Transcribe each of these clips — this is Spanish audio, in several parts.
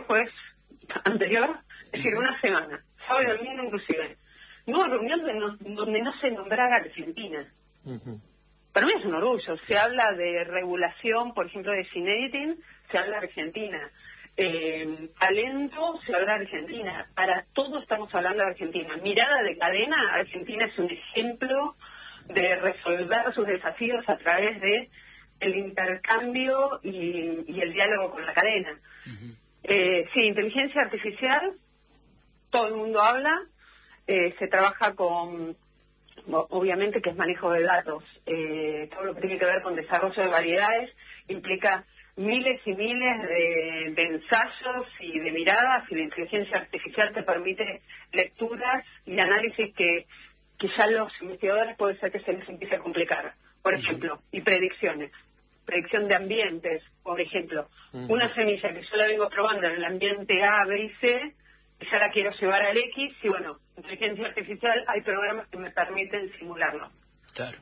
jueves anterior, es decir, una semana, sábado y domingo inclusive. No, reunión donde no se nombrara Argentina. Para mí es un orgullo. Se habla de regulación, por ejemplo, de cine editing, se habla de Argentina. Talento, se habla de Argentina. Para todo estamos hablando de Argentina. Mirada de cadena, Argentina es un ejemplo de resolver sus desafíos a través de el intercambio y el diálogo con la cadena. Sí, inteligencia artificial, todo el mundo habla, se trabaja con, obviamente que es manejo de datos, todo lo que tiene que ver con desarrollo de variedades implica miles y miles de ensayos y de miradas, y la inteligencia artificial te permite lecturas y análisis que ya los investigadores puede ser que se les empiece a complicar, por ejemplo, y predicciones. Predicción de ambientes, por ejemplo. Una semilla que yo la vengo probando en el ambiente A, B y C, ya la quiero llevar al X, y bueno, inteligencia artificial, hay programas que me permiten simularlo. Claro.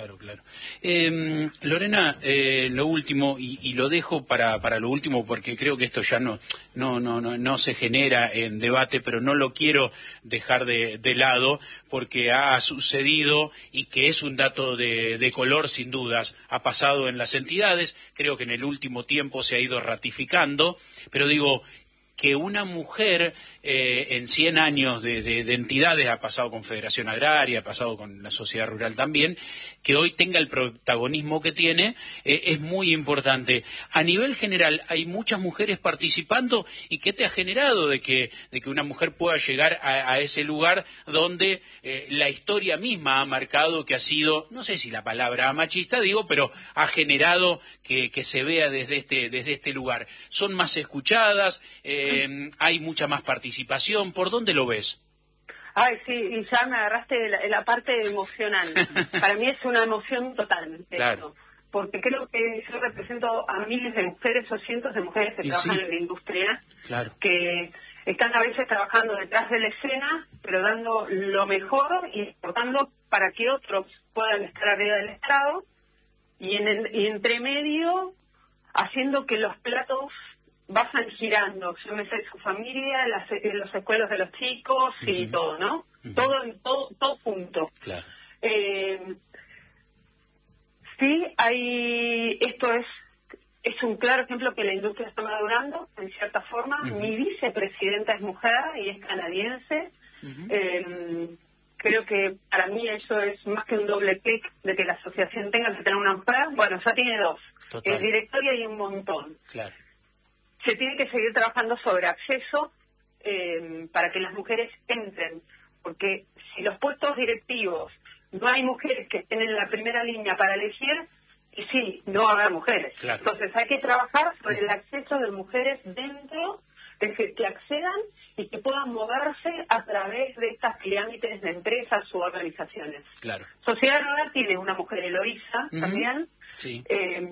Lorena, lo último, y lo dejo para lo último porque creo que esto ya no se genera en debate, pero no lo quiero dejar de lado porque ha sucedido y que es un dato de color sin dudas, ha pasado en las entidades, creo que en el último tiempo se ha ido ratificando, pero digo, que una mujer en 100 años de entidades, ha pasado con Federación Agraria, ha pasado con la sociedad rural también, que hoy tenga el protagonismo que tiene, es muy importante. A nivel general, hay muchas mujeres participando, ¿y qué te ha generado de que una mujer pueda llegar a ese lugar donde la historia misma ha marcado que ha sido, no sé si la palabra machista digo, pero ha generado que se vea desde este lugar? ¿Son más escuchadas? ¿Hay mucha más participación? ¿Por dónde lo ves? Ay, sí, y ya me agarraste la parte emocional. Para mí es una emoción total. Claro. Esto, porque creo que yo represento a miles de mujeres o cientos de mujeres que trabajan en la industria, que están a veces trabajando detrás de la escena, pero dando lo mejor y exportando para que otros puedan estar arriba del estrado, y entre medio haciendo que los platos vayan girando, yo me sé su familia, los escuelos de los chicos y todo, ¿no? Todo junto. Claro. Sí, esto es un claro ejemplo que la industria está madurando, en cierta forma. Mi vicepresidenta es mujer y es canadiense. Creo que para mí eso es más que un doble clic de que la asociación tenga que tener una mujer. Bueno, ya tiene dos. Total. Es directoria y un montón. Claro. Se tiene que seguir trabajando sobre acceso para que las mujeres entren, porque si los puestos directivos no hay mujeres que estén en la primera línea para elegir, y sí, no habrá mujeres. Claro. Entonces hay que trabajar sobre el acceso de mujeres dentro, es decir, que accedan y que puedan moverse a través de estas pirámides de empresas u organizaciones. Claro. Sociedad Rural tiene una mujer, Eloísa, también, sí.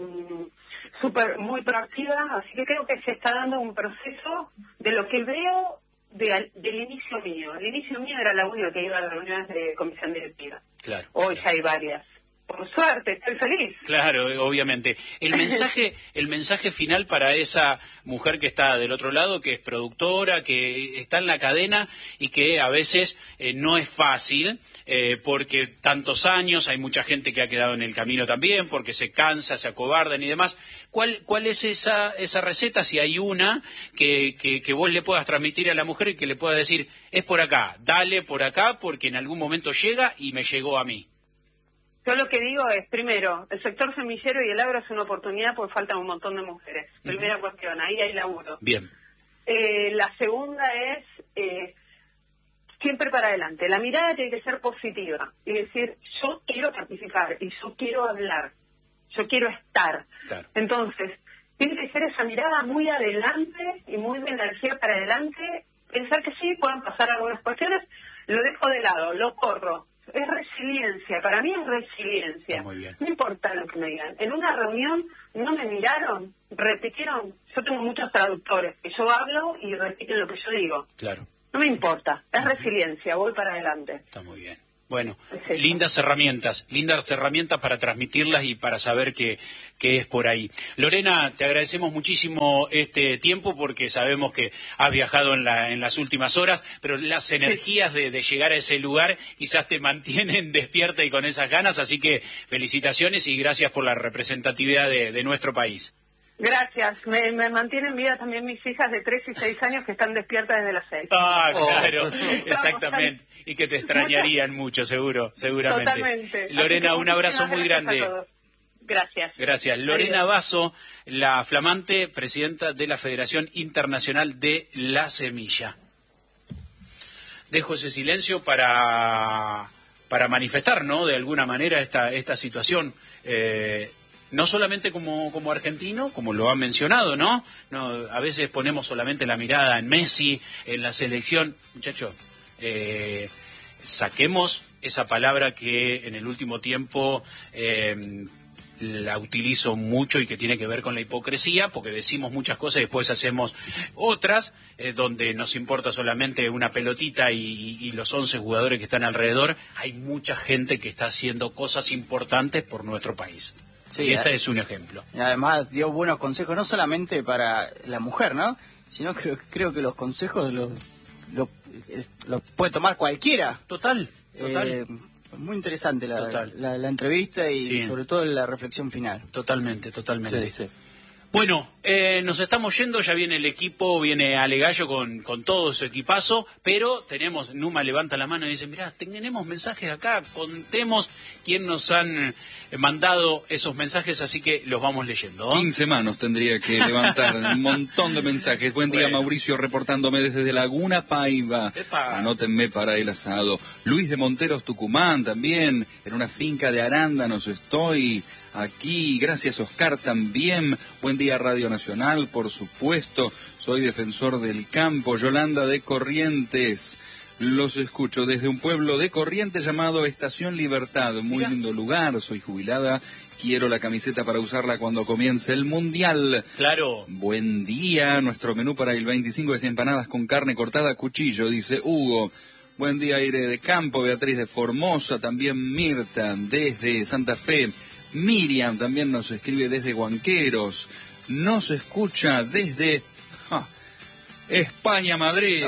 Muy proactiva, así que creo que se está dando un proceso de lo que veo del inicio mío. El inicio mío era la única que iba a las reuniones de comisión directiva. Claro. Hoy ya hay varias. Por suerte, estoy feliz. Claro, obviamente. El mensaje final para esa mujer que está del otro lado, que es productora, que está en la cadena y que a veces no es fácil, porque tantos años, hay mucha gente que ha quedado en el camino también, porque se cansa, se acobardan y demás. ¿Cuál es esa receta, si hay una, que vos le puedas transmitir a la mujer y que le puedas decir, es por acá, dale por acá, porque en algún momento llega y me llegó a mí? Yo lo que digo es, primero, el sector semillero y el agro es una oportunidad porque faltan un montón de mujeres. Primera cuestión, ahí hay laburo. Bien. La segunda es siempre para adelante. La mirada tiene que ser positiva y decir, yo quiero participar y yo quiero hablar, yo quiero estar. Claro. Entonces, tiene que ser esa mirada muy adelante y muy de energía para adelante, pensar que sí, pueden pasar algunas cuestiones, lo dejo de lado, lo corro. Es resiliencia, para mí es resiliencia. Está muy bien. No importa lo que me digan. En una reunión no me miraron, repitieron. Yo tengo muchos traductores, que yo hablo y repiten lo que yo digo. Claro. No me importa, es resiliencia, voy para adelante. Está muy bien. Bueno, Es eso. lindas herramientas para transmitirlas y para saber que es por ahí. Lorena, te agradecemos muchísimo este tiempo porque sabemos que has viajado en las últimas horas, pero las energías de llegar a ese lugar quizás te mantienen despierta y con esas ganas, así que felicitaciones y gracias por la representatividad de nuestro país. Gracias. Me mantienen vida también mis hijas de 3 y 6 años que están despiertas desde las 6. Ah, claro, exactamente. Y que te extrañarían mucho, seguramente. Totalmente. Lorena, un abrazo muy grande. Gracias. Gracias. Lorena Basso, la flamante presidenta de la Federación Internacional de la Semilla. Dejo ese silencio para manifestar, ¿no?, de alguna manera esta situación. No solamente como argentino, como lo han mencionado, ¿no? A veces ponemos solamente la mirada en Messi, en la selección. Muchachos, saquemos esa palabra que en el último tiempo la utilizo mucho y que tiene que ver con la hipocresía, porque decimos muchas cosas y después hacemos otras, donde nos importa solamente una pelotita y los 11 jugadores que están alrededor. Hay mucha gente que está haciendo cosas importantes por nuestro país. Sí, y este es un ejemplo. Y además dio buenos consejos, no solamente para la mujer, ¿no? Sino que creo que los consejos los puede tomar cualquiera. Total. Muy interesante la entrevista y sí, sobre todo la reflexión final. Totalmente. Sí. Bueno, nos estamos yendo, ya viene el equipo, viene Ale Gallo con todo su equipazo, pero Numa levanta la mano y dice, mirá, tenemos mensajes acá, contemos quién nos han mandado esos mensajes, así que los vamos leyendo, ¿no? 15 manos tendría que levantar, un montón de mensajes. Buen día, Mauricio, reportándome desde Laguna Paiva. Epa. Anótenme para el asado. Luis de Monteros, Tucumán, también, en una finca de arándanos estoy... Aquí, gracias Oscar también. Buen día Radio Nacional, por supuesto. Soy defensor del campo. Yolanda de Corrientes. Los escucho desde un pueblo de Corrientes llamado Estación Libertad. Muy lindo lugar, soy jubilada. Quiero la camiseta para usarla cuando comience el Mundial. Claro. Buen día. Nuestro menú para el 25 es empanadas con carne cortada a cuchillo, dice Hugo. Buen día, Aire de Campo. Beatriz de Formosa. También Mirta desde Santa Fe. Miriam también nos escribe desde Huanqueros, nos escucha desde España, Madrid.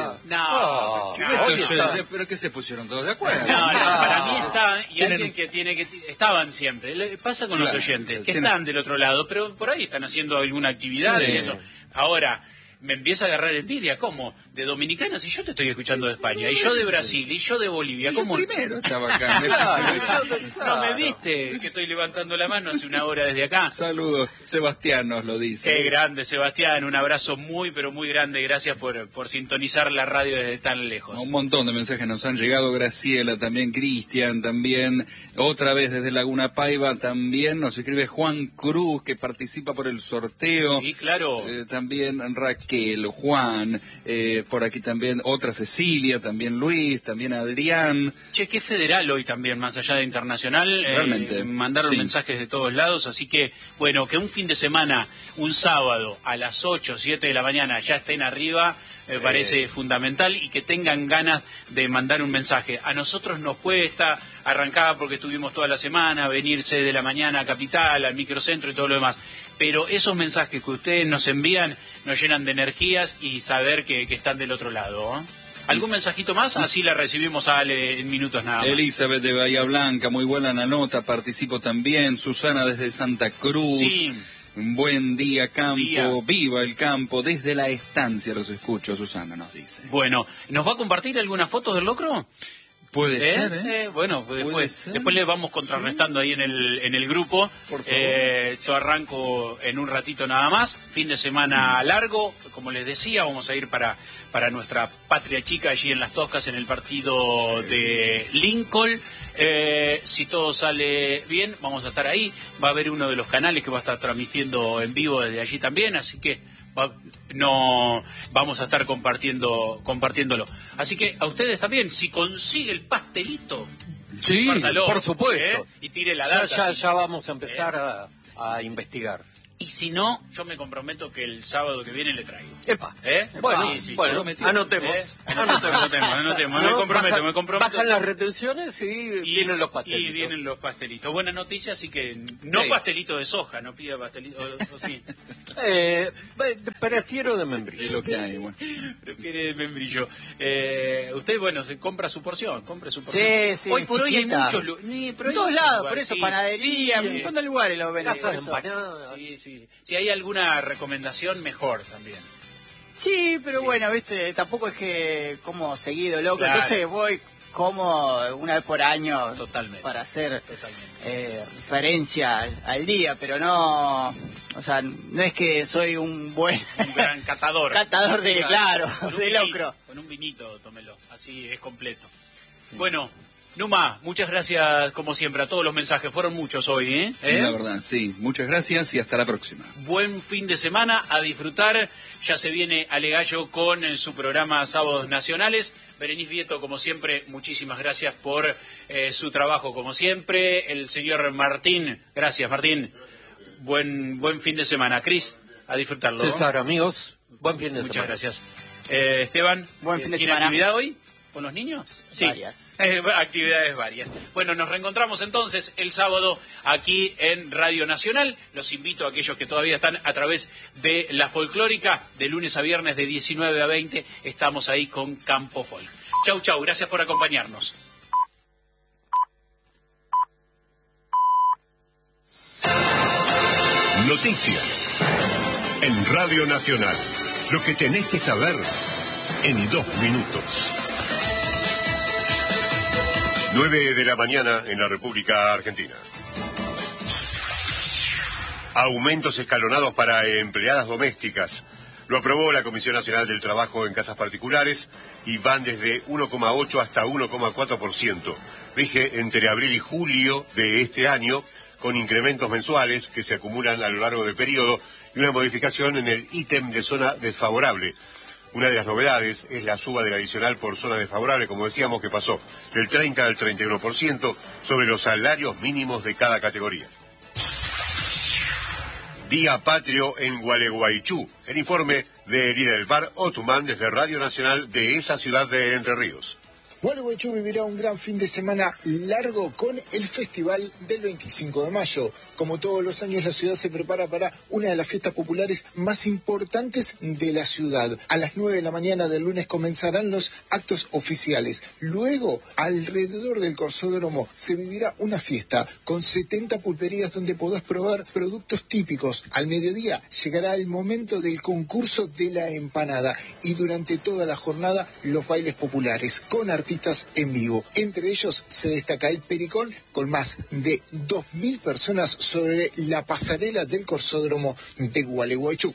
¿Pero qué se pusieron todos de acuerdo? No, para mí está, y alguien que estaban siempre. Pasa con los oyentes, que están del otro lado, pero por ahí están haciendo alguna actividad y eso. Ahora, me empieza a agarrar envidia, ¿cómo? De dominicanos, y yo te estoy escuchando de España, y yo de Brasil, y yo de Bolivia, ¿cómo? Yo primero estaba acá. No me viste que estoy levantando la mano hace una hora desde acá. Saludos, Sebastián nos lo dice. Qué grande, Sebastián, un abrazo muy, pero muy grande, gracias por sintonizar la radio desde tan lejos. Un montón de mensajes nos han llegado, Graciela, también Cristian, también, otra vez desde Laguna Paiva, también nos escribe Juan Cruz, que participa por el sorteo. Sí, claro. También Raquel, Juan, por aquí también otra Cecilia, también Luis, también Adrián. Che, qué federal hoy también, más allá de internacional. Realmente. Mandaron mensajes de todos lados, así que, bueno, que un fin de semana, un sábado, a las 8, 7 de la mañana ya estén arriba, me parece fundamental, y que tengan ganas de mandar un mensaje. A nosotros nos cuesta arrancar porque estuvimos toda la semana, venirse de la mañana a Capital, al microcentro y todo lo demás. Pero esos mensajes que ustedes nos envían nos llenan de energías y saber que están del otro lado, ¿eh? ¿Algún mensajito más? Así la recibimos a Ale en minutos nada más. Elizabeth de Bahía Blanca, muy buena la nota, participo también. Susana desde Santa Cruz. Sí. Buen día, campo, viva el campo, desde la estancia los escucho, Susana nos dice. Bueno, ¿nos va a compartir algunas fotos del locro? Puede ser, bueno, después le vamos contrarrestando ahí en el grupo. Por favor. Yo arranco en un ratito nada más. Fin de semana largo, como les decía, vamos a ir para nuestra patria chica allí en Las Toscas en el partido de Lincoln. Si todo sale bien, vamos a estar ahí. Va a haber uno de los canales que va a estar transmitiendo en vivo desde allí también, así que vamos a estar compartiéndolo. Así que a ustedes también, si consigue el pastelito, sí, por supuesto, y tire la data. Ya vamos a empezar a investigar. Y si no, yo me comprometo que el sábado que viene le traigo. Epa. Bueno, anotemos. Anotemos. Me comprometo. Bajan las retenciones y vienen los pastelitos. Y vienen los pastelitos. Buena noticia, así que no pastelito de soja, no pida pastelito, o sí. Prefiero de membrillo. Es lo que hay, bueno. Prefiere de membrillo. Usted, bueno, se compra su porción, Sí, hoy por hoy hay chiquita. muchos lugares. En todos lados, por eso, panadería, un sí, montón de lugares lo venden. Casas de empanadas. Sí. Si hay alguna recomendación, mejor también. Sí, pero bueno, viste, tampoco es que como seguido, loco. Claro. Entonces voy como una vez por año. Totalmente. Para hacer referencia al día, pero no, o sea, no es que soy un gran catador. catador de, claro, Con un de vinito, locro. Con un vinito, tómelo, así es completo. Sí. Bueno, Numa, muchas gracias como siempre a todos los mensajes, fueron muchos hoy, La verdad, sí, muchas gracias y hasta la próxima. Buen fin de semana, a disfrutar, ya se viene Alegallo con su programa Sábados Nacionales. Berenice Vieto, como siempre, muchísimas gracias por su trabajo, como siempre. El señor Martín, gracias Martín, buen fin de semana. Cris, a disfrutarlo. César, amigos, buen fin de semana. Muchas gracias. Esteban, buen fin de ¿tiene semana. actividad hoy con los niños? Sí. Varias. Actividades varias. Bueno, nos reencontramos entonces el sábado aquí en Radio Nacional. Los invito a aquellos que todavía están a través de la folclórica, de lunes a viernes de 19 a 20. Estamos ahí con Campo Folk. Chau, gracias por acompañarnos. Noticias en Radio Nacional. Lo que tenés que saber en 2 minutos. 9 de la mañana en la República Argentina. Aumentos escalonados para empleadas domésticas. Lo aprobó la Comisión Nacional del Trabajo en Casas Particulares y van desde 1,8 hasta 1,4%. Rige entre abril y julio de este año, con incrementos mensuales que se acumulan a lo largo del periodo y una modificación en el ítem de zona desfavorable. Una de las novedades es la suba del adicional por zona desfavorable, como decíamos, que pasó del 30 al 31% sobre los salarios mínimos de cada categoría. Día Patrio en Gualeguaychú. El informe de Lidelbar Otumán desde Radio Nacional de esa ciudad de Entre Ríos. Gualeguaychú vivirá un gran fin de semana largo con el festival del 25 de mayo. Como todos los años, la ciudad se prepara para una de las fiestas populares más importantes de la ciudad. A las 9 de la mañana del lunes comenzarán los actos oficiales. Luego, alrededor del Corsódromo, se vivirá una fiesta con 70 pulperías donde podrás probar productos típicos. Al mediodía llegará el momento del concurso de la empanada y durante toda la jornada los bailes populares con artistas en vivo. Entre ellos se destaca el Pericón con más de 2.000 personas sobre la pasarela del Corsódromo de Gualeguaychú.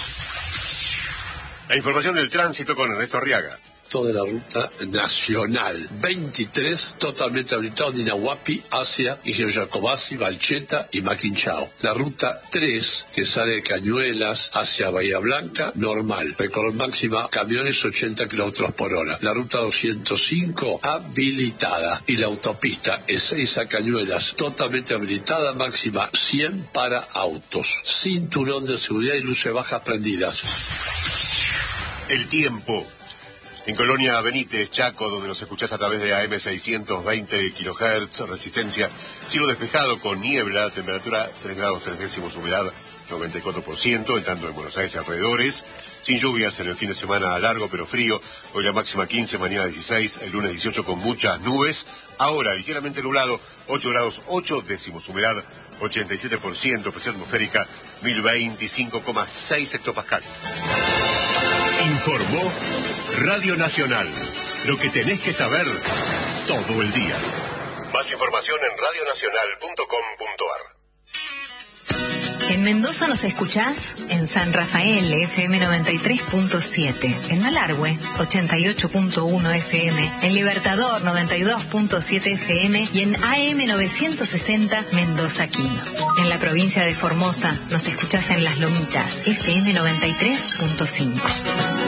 La información del tránsito con Ernesto Arriaga. De la ruta nacional 23 totalmente habilitado en Inahuapi hacia Igeo Jacobasi, Valcheta y Maquinchao. La ruta 3 que sale de Cañuelas hacia Bahía Blanca, normal, recorre máxima camiones 80 km/h. La ruta 205 habilitada y la autopista E6 a Cañuelas totalmente habilitada, máxima 100 para autos. Cinturón de seguridad y luces bajas prendidas. El tiempo. En Colonia Benítez, Chaco, donde nos escuchás a través de AM 620 kHz, resistencia, cielo despejado con niebla, temperatura 3 grados 3 décimos, humedad 94%, en tanto en Buenos Aires y alrededores, sin lluvias en el fin de semana largo pero frío, hoy la máxima 15, mañana 16, el lunes 18 con muchas nubes, ahora ligeramente nublado, 8 grados 8 décimos, humedad 87%, presión atmosférica 1025,6 hectopascales. Informó Radio Nacional. Lo que tenés que saber todo el día. Más información en radionacional.com.ar. En Mendoza nos escuchás en San Rafael, FM 93.7, en Malargüe, 88.1 FM, en Libertador, 92.7 FM y en AM 960 Mendoza Quino. En la provincia de Formosa nos escuchás en Las Lomitas, FM 93.5.